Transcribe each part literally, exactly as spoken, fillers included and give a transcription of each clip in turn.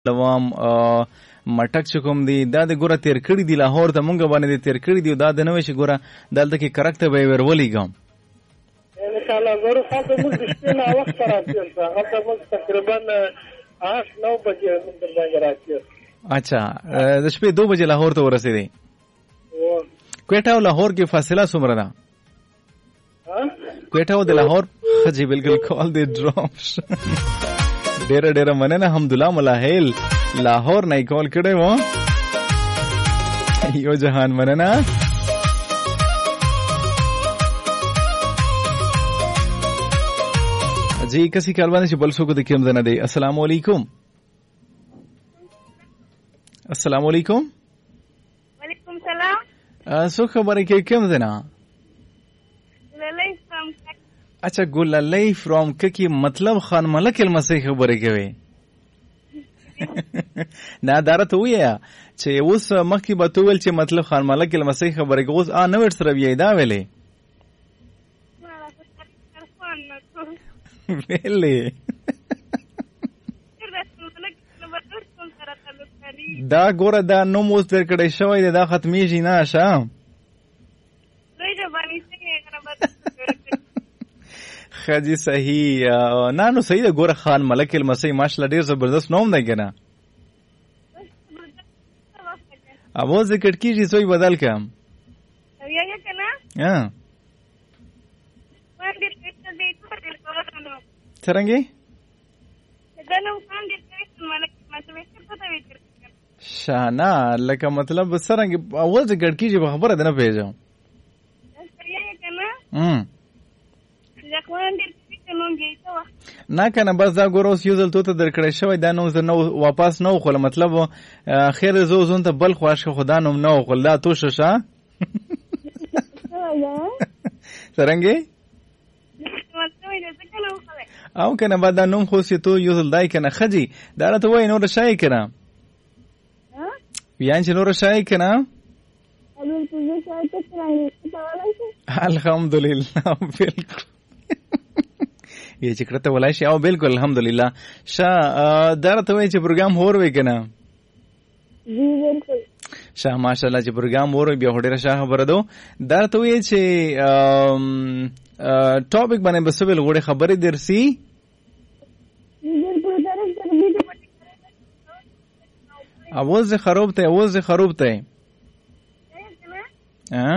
لوام مټک چکم دی دا د ګوره تیر کړی دی لاهور ته مونږ باندې تیر کړی دی دا د نوې شي ګوره دلته کې کرکټ به ورولې ګم ان شاء الله ګوره خاطر موږ د شپې نه وخت راځي هغه موږ تقریبا آٹھ نو بجې موږ باندې راځي. اچھا د شپې دو بجې لاهور ته ورسېدې. کوټه او لاهور کې فاصله څومره ده؟ کوټه او د لاهور خجی بالکل کال دی ډراپ ډېر ډېر مننه الحمدلله ملاحل لاهور نه کال کړی و یو جهان مننه. جی کسی کال باندې چې بل څوک د کوم ځنه دی. السلام علیکم. السلام علیکم. وعلیکم سلام. څو خبرې کې کوم ځنه؟ ګلالۍ فرام اچھا ګلالۍ فرام ککی مطلب خان ملک المسی خبرې کوي نه دارته ویا چې اوس مخکې به تو ویل چې مطلب خان ملک المسی خبرې کوي اوس ا نو ور سره وی دا ویلې ویلې دا ګوره دا نو موس در کړی شوی دی دا ختمیږي نه شام خجی صحیح نه نو صحیح ده ګوره خان ملک المسی ماشاءالله ډیر زبردست نوم دی کنه اواز ذکر کیږي سوی بدل کم یا یا کنه ها څنګه دنو خان دې ملک المسی پته وکړ شانا لکه مطلب څنګه اواز ذکر کیږي خبره ده نه پیژم یا یا کنه هم نه کنه بس دا ګور اوس یو ځل تو ته درکړی شوی دا نو زه نو واپس نو خو مطلب خیر زو زون ته بل خواش خدا نوم نو خو لا تو ششه څنګه او کنه بعد دا نوم خو سی تو یو ځل دای کنه خجی دا ته وای نو رشای کنه یان چې نو رشای کنه الحمدلله بالکل یہ چکرته ولای شي او بالکل الحمدلله شا درته وای چې پروګرام هور وای کنه جی بالکل شا ماشاءالله چې پروګرام هور بیا هډره شاه خبره دو درته وای چې ټاپک باندې بسویل غوړي خبره درسي اواز خراب ته اواز خراب ته ها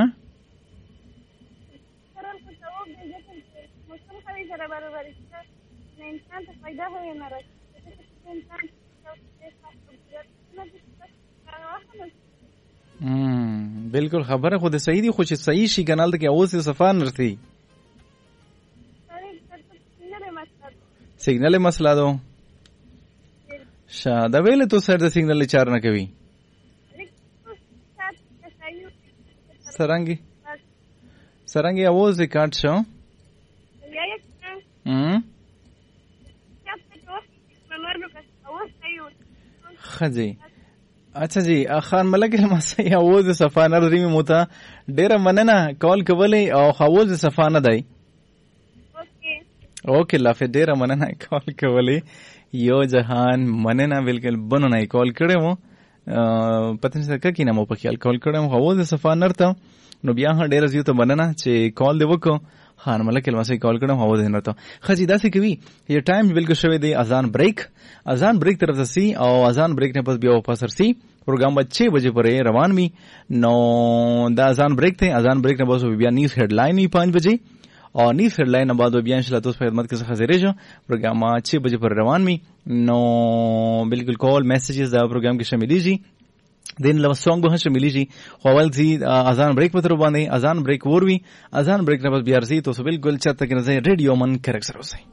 بالکل خبره خود صحیح دی خو چې صحیح شي کنال ته کې اوس صفان نرسي سیګنل مسله دو شا دا ویله تو سر د سیګنل چار نه کوي سرنګي سرنګي اواز ریکارډ شو هم خجی اچھا جی خان ملک المسی اواز صفانه رمی موتا ډیره مننه کال کولی او اواز صفانه دی اوکے لافه ډیره مننه کال کولی یو جهان مننه بالکل بنو نه کال کړو پته نشته ککی نه مو په خیال کال کړم اواز صفانه نرته نو بیا ډیره زیات مننه چې کال دی وکړو خان ملک المسی کال کړم اواز نرته خجی داسې کوي یہ ټایم بالکل شوی دی اذان بریک اذان بریک طرف سے سی او اذان بریک نے پس بیا واپس رسی پروگرام با چھ بجے پر روان می نو دا اذان بریک تھے اذان بریک نے بس بیا نیوز ہیڈ لائن می پانچ بجے اور نیوز ہیڈ لائن بعد بیا انشاءاللہ تو خدمت کے حاضر جو پروگرام چھ بجے پر روان می نو بالکل کال میسجز دا پروگرام کے شامل جی دین لو سونگ به شامل جی اول زی اذان بریک پر باندې اذان بریک ور وی اذان بریک نے بس بیا رسی تو بالکل چت کے نظر ریڈیو من کریکٹر ہوسے